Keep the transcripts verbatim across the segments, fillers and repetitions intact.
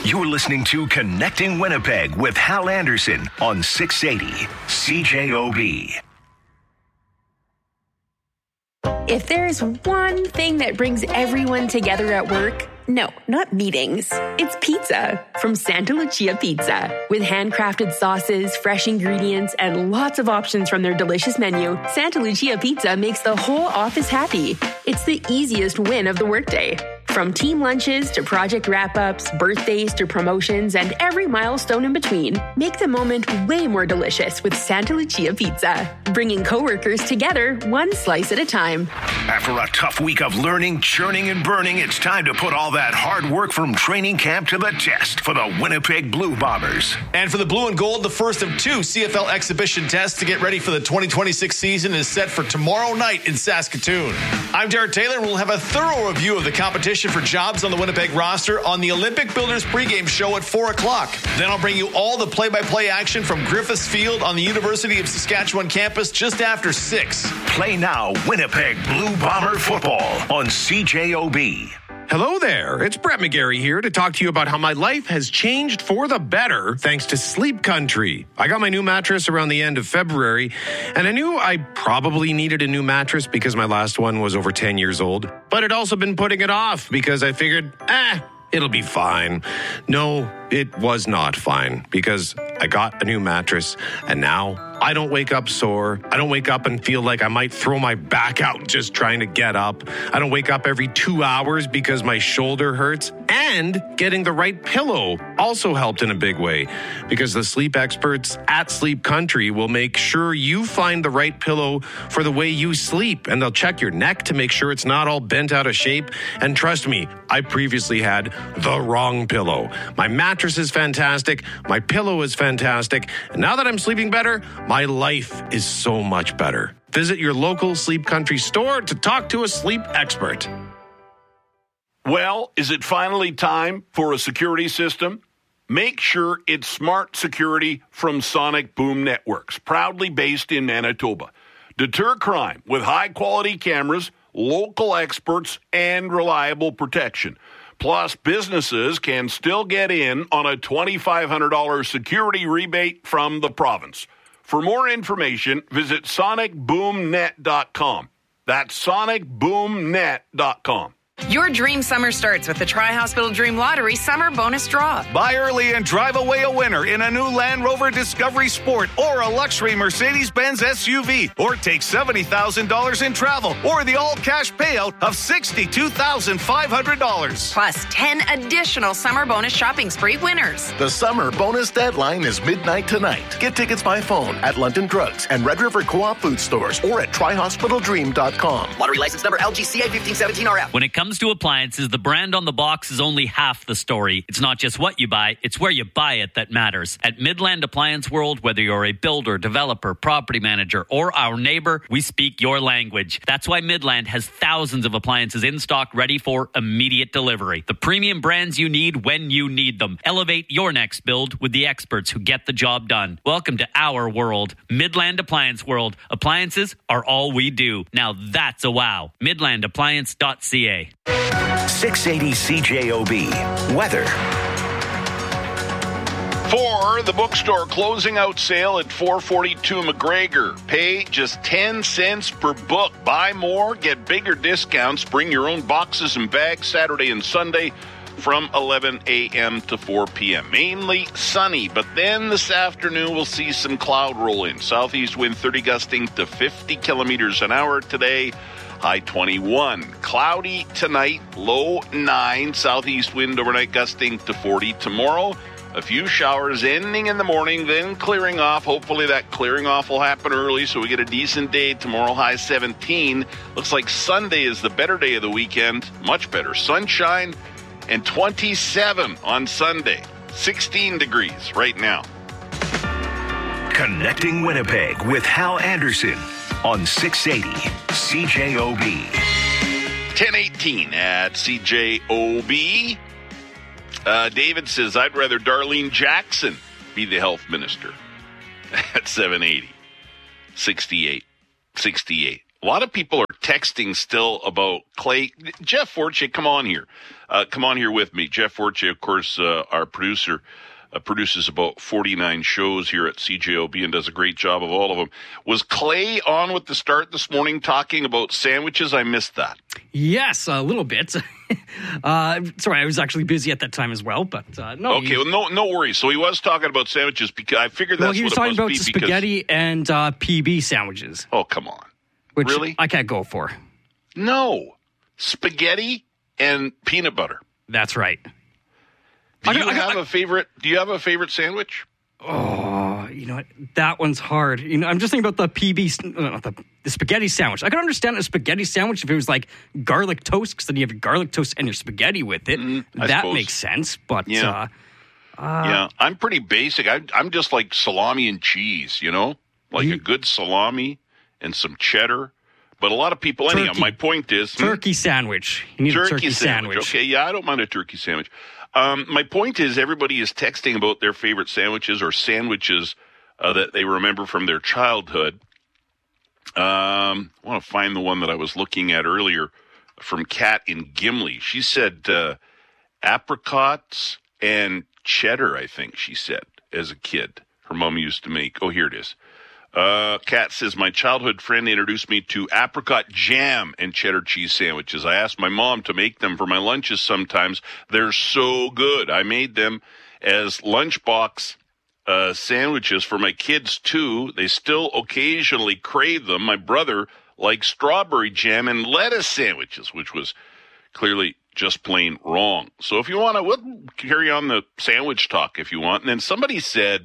You're listening to Connecting Winnipeg with Hal Anderson on six eighty C J O B. If there's one thing that brings everyone together at work, no, not meetings. It's pizza from Santa Lucia Pizza. With handcrafted sauces, fresh ingredients, and lots of options from their delicious menu, Santa Lucia Pizza makes the whole office happy. It's the easiest win of the workday. From team lunches to project wrap-ups, birthdays to promotions, and every milestone in between, make the moment way more delicious with Santa Lucia Pizza. Bringing coworkers together one slice at a time. After a tough week of learning, churning, and burning, it's time to put all that hard work from training camp to the test for the Winnipeg Blue Bombers. And for the Blue and Gold, the first of two C F L exhibition tests to get ready for the twenty twenty-six season is set for tomorrow night in Saskatoon. I'm Derek Taylor, and we'll have a thorough review of the competition for jobs on the Winnipeg roster on the Olympic Builders pregame show at four o'clock. Then I'll bring you all the play-by-play action from Griffiths Field on the University of Saskatchewan campus just after six. Play now Winnipeg Blue Bomber football on C J O B. Hello there, it's Brett McGarry here to talk to you about how my life has changed for the better thanks to Sleep Country. I got my new mattress around the end of February, and I knew I probably needed a new mattress because my last one was over ten years old, but I'd also been putting it off because I figured, eh, it'll be fine. No, it was not fine because I got a new mattress, and now I don't wake up sore. I don't wake up and feel like I might throw my back out just trying to get up. I don't wake up every two hours because my shoulder hurts. And getting the right pillow also helped in a big way because the sleep experts at Sleep Country will make sure you find the right pillow for the way you sleep. And they'll check your neck to make sure it's not all bent out of shape. And trust me, I previously had the wrong pillow. My mattress is fantastic. My pillow is fantastic. And now that I'm sleeping better, my life is so much better. Visit your local Sleep Country store to talk to a sleep expert. Well, is it finally time for a security system? Make sure it's smart security from Sonic Boom Networks, proudly based in Manitoba. Deter crime with high-quality cameras, local experts, and reliable protection. Plus, businesses can still get in on a twenty-five hundred dollars security rebate from the province. For more information, visit sonic boom net dot com. That's sonic boom net dot com. Your dream summer starts with the Tri-Hospital Dream Lottery Summer Bonus Draw. Buy early and drive away a winner in a new Land Rover Discovery Sport or a luxury Mercedes-Benz S U V. Or take seventy thousand dollars in travel or the all-cash payout of sixty-two thousand five hundred dollars. Plus ten additional Summer Bonus Shopping Spree winners. The summer bonus deadline is midnight tonight. Get tickets by phone at London Drugs and Red River Co-op food stores or at tri hospital dream dot com. Lottery license number L G C A fifteen seventeen R F. When it comes to appliances, the brand on the box is only half the story. It's not just what you buy, it's where you buy it that matters. At Midland Appliance World, whether you're a builder, developer, property manager, or our neighbor, we speak your language. That's why Midland has thousands of appliances in stock ready for immediate delivery. The premium brands you need when you need them. Elevate your next build with the experts who get the job done. Welcome to our world, Midland Appliance World. Appliances are all we do. Now that's a wow. midland appliance dot c a. six eighty C J O B. Weather. For the bookstore closing out sale at four forty-two McGregor. Pay just ten cents per book. Buy more, get bigger discounts. Bring your own boxes and bags Saturday and Sunday from eleven a.m. to four p.m. Mainly sunny, but then this afternoon we'll see some cloud roll in. Southeast wind thirty gusting to fifty kilometers an hour today. High twenty-one. Cloudy tonight, low nine. Southeast wind overnight gusting to forty. Tomorrow, a few showers ending in the morning, then clearing off. Hopefully that clearing off will happen early so we get a decent day. Tomorrow, high seventeen. Looks like Sunday is the better day of the weekend. Much better. Sunshine and twenty-seven on Sunday. sixteen degrees right now. Connecting Winnipeg with Hal Anderson on six eighty C J O B. ten eighteen at C J O B. Uh, David says, I'd rather Darlene Jackson be the health minister at seven eighty. sixty-eight. sixty-eight. A lot of people are texting still about Clay. Jeff Fortier, come on here. Uh, come on here with me. Jeff Fortier, of course, uh, our producer, uh, produces about forty-nine shows here at C J O B and does a great job of all of them. Was Clay on with the start this morning talking about sandwiches? I missed that. Yes, a little bit. uh, sorry, I was actually busy at that time as well, but uh, no. Okay, well, no, no worries. So he was talking about sandwiches because I figured that's well, he was what it talking must about be spaghetti because... and uh, P B sandwiches. Oh, come on. Which really? I can't go for. No. Spaghetti and peanut butter. That's right. Do I you got, I got, have I, a favorite? Do you have a favorite sandwich? Oh, you know what? That one's hard. You know, I'm just thinking about the P B, uh, the, the spaghetti sandwich. I could understand a spaghetti sandwich if it was like garlic toast, because then you have your garlic toast and your spaghetti with it. Mm, that suppose. Makes sense. But yeah, uh, uh, yeah, I'm pretty basic. I, I'm just like salami and cheese. You know, like you, a good salami and some cheddar. But a lot of people, turkey, anyhow, my point is... Turkey hmm? sandwich. You need turkey a turkey sandwich. sandwich. Okay, yeah, I don't mind a turkey sandwich. Um, my point is everybody is texting about their favorite sandwiches or sandwiches uh, that they remember from their childhood. Um, I want to find the one that I was looking at earlier from Kat in Gimli. She said uh, apricots and cheddar, I think she said, as a kid. Her mom used to make. Oh, here it is. Uh, Kat says, my childhood friend introduced me to apricot jam and cheddar cheese sandwiches. I asked my mom to make them for my lunches sometimes. They're so good. I made them as lunchbox uh, sandwiches for my kids, too. They still occasionally crave them. My brother likes strawberry jam and lettuce sandwiches, which was clearly just plain wrong. So if you want to, we'll carry on the sandwich talk if you want. And then somebody said,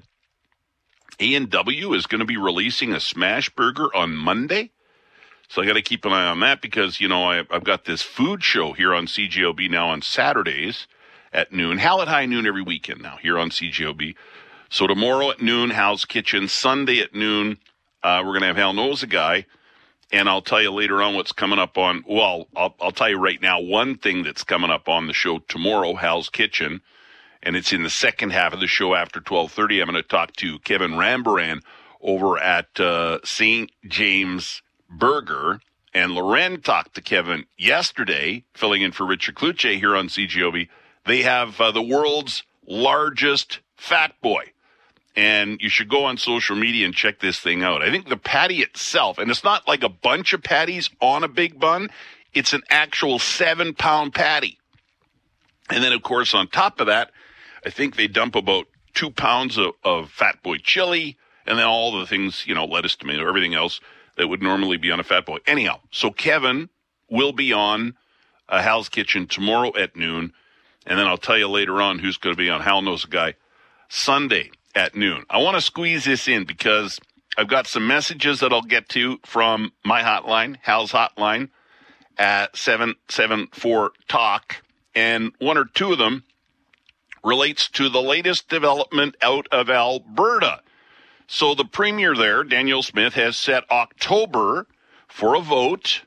A and W is going to be releasing a smash burger on Monday. So I got to keep an eye on that because, you know, I, I've got this food show here on C J O B now on Saturdays at noon. Hal at High noon every weekend now here on C J O B. So tomorrow at noon, Hal's Kitchen. Sunday at noon, uh, we're going to have Hal Knows a Guy. And I'll tell you later on what's coming up on, well, I'll, I'll tell you right now one thing that's coming up on the show tomorrow, Hal's Kitchen. And it's in the second half of the show after twelve thirty. I'm going to talk to Kevin Rambaran over at uh, Saint James Burger. And Loren talked to Kevin yesterday, filling in for Richard Kluche here on C G O B. They have uh, the world's largest Fat Boy. And you should go on social media and check this thing out. I think the patty itself, and it's not like a bunch of patties on a big bun. It's an actual seven-pound patty. And then, of course, on top of that, I think they dump about two pounds of, of Fat Boy chili and then all the things, you know, lettuce, tomato, everything else that would normally be on a Fat Boy. Anyhow, so Kevin will be on uh, Hal's Kitchen tomorrow at noon. And then I'll tell you later on who's going to be on Hal Knows a Guy Sunday at noon. I want to squeeze this in because I've got some messages that I'll get to from my hotline, Hal's hotline at seven seven four talk. And one or two of them relates to the latest development out of Alberta. So the premier there, Danielle Smith, has set October for a vote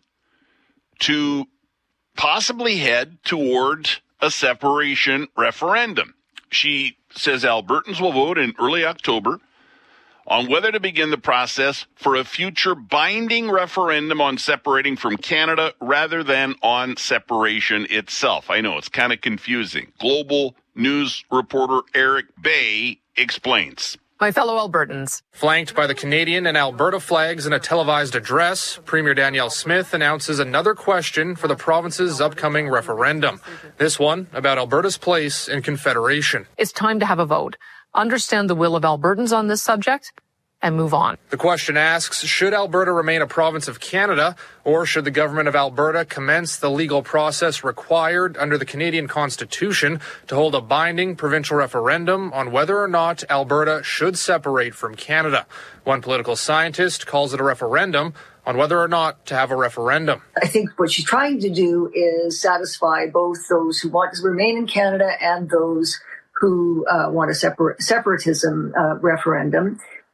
to possibly head toward a separation referendum. She says Albertans will vote in early October on whether to begin the process for a future binding referendum on separating from Canada rather than on separation itself. I know, it's kind of confusing. Global News reporter Eric Bay explains. My fellow Albertans. Flanked by the Canadian and Alberta flags in a televised address, Premier Danielle Smith announces another question for the province's upcoming referendum. This one about Alberta's place in Confederation. It's time to have a vote. Understand the will of Albertans on this subject, and move on. The question asks, should Alberta remain a province of Canada, or should the government of Alberta commence the legal process required under the Canadian Constitution to hold a binding provincial referendum on whether or not Alberta should separate from Canada? One political scientist calls it a referendum on whether or not to have a referendum. I think what she's trying to do is satisfy both those who want to remain in Canada and those who uh, want a separ- separatism uh, referendum.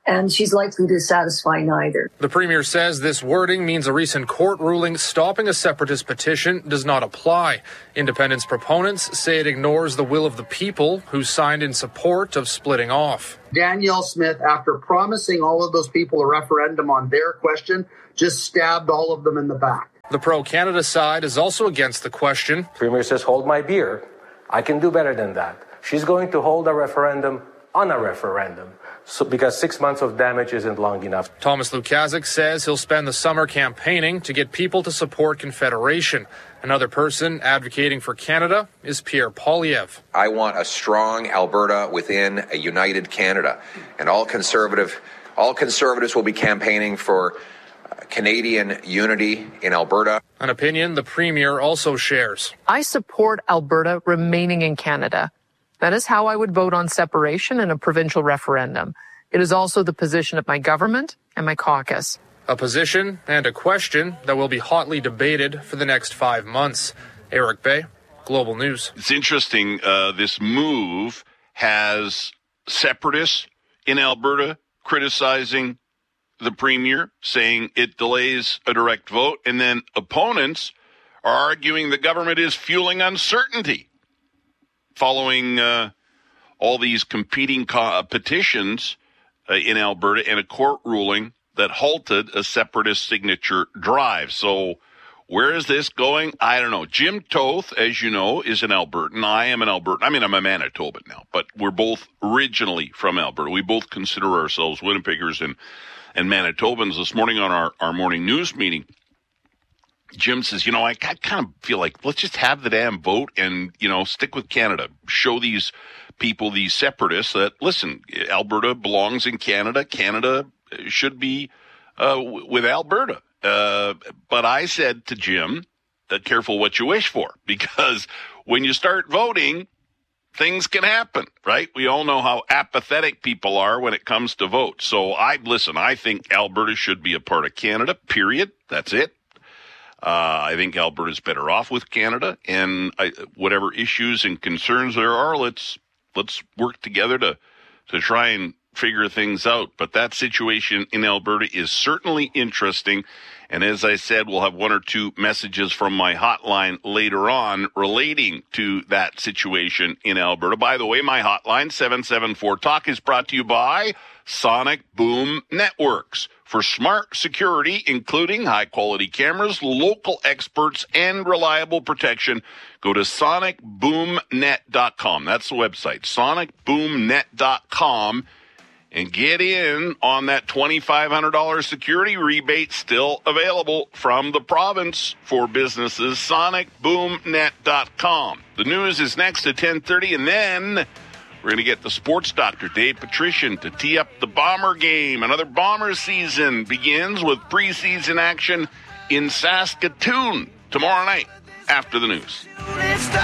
and she's likely to satisfy neither. The Premier says this wording means a recent court ruling stopping a separatist petition does not apply. Independence proponents say it ignores the will of the people who signed in support of splitting off. Danielle Smith, after promising all of those people a referendum on their question, just stabbed all of them in the back. The pro-Canada side is also against the question. Premier says, hold my beer. I can do better than that. She's going to hold a referendum on a referendum. So, because six months of damage isn't long enough. Thomas Lukaszuk says he'll spend the summer campaigning to get people to support Confederation. Another person advocating for Canada is Pierre Poilievre. I want a strong Alberta within a united Canada, and all conservative, all conservatives will be campaigning for Canadian unity in Alberta. An opinion the Premier also shares. I support Alberta remaining in Canada. That is how I would vote on separation in a provincial referendum. It is also the position of my government and my caucus. A position and a question that will be hotly debated for the next five months. Eric Bay, Global News. It's interesting. Uh, this move has separatists in Alberta criticizing the Premier, saying it delays a direct vote, and then opponents are arguing the government is fueling uncertainty following uh, all these competing co- uh, petitions uh, in Alberta and a court ruling that halted a separatist signature drive. So where is this going? I don't know. Jim Toth, as you know, is an Albertan. I am an Albertan. I mean, I'm a Manitoban now, but we're both originally from Alberta. We both consider ourselves Winnipeggers and, and Manitobans. This morning on our, our morning news meeting, Jim says, you know, I, I kind of feel like let's just have the damn vote and, you know, stick with Canada. Show these people, these separatists, that, listen, Alberta belongs in Canada. Canada should be uh, w- with Alberta. Uh, but I said to Jim, uh, careful what you wish for, because when you start voting, things can happen, right? We all know how apathetic people are when it comes to votes. So I, listen, I think Alberta should be a part of Canada, period. That's it. Uh, I think Alberta's better off with Canada, and I, whatever issues and concerns there are, let's let's work together to to try and figure things out. But that situation in Alberta is certainly interesting, and as I said, we'll have one or two messages from my hotline later on relating to that situation in Alberta. By the way, my hotline, seven seven four talk, is brought to you by Sonic Boom Networks. For smart security, including high-quality cameras, local experts, and reliable protection, go to sonic boom net dot com. That's the website, sonic boom net dot com, and get in on that twenty-five hundred dollars security rebate still available from the province for businesses, sonic boom net dot com. The news is next at ten thirty, and then we're going to get the sports doctor, Dave Patrician, to tee up the Bomber game. Another Bomber season begins with preseason action in Saskatoon tomorrow night after the news.